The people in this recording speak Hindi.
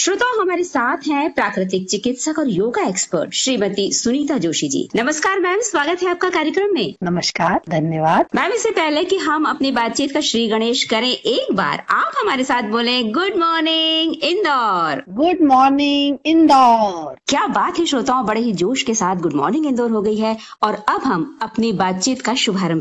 श्रोताओं, हमारे साथ हैं प्राकृतिक चिकित्सक और योगा एक्सपर्ट श्रीमती सुनीता जोशी जी। नमस्कार मैम, स्वागत है आपका कार्यक्रम में। नमस्कार, धन्यवाद। मैम, इससे पहले कि हम अपनी बातचीत का श्री गणेश करें, एक बार आप हमारे साथ बोलें good morning Indore. Good morning Indore. क्या बात है श्रोताओं, बड़े ही जोश के साथ गुड मॉर्निंग इंदौर हो गई है और अब हम अपनी बातचीत का शुभारंभ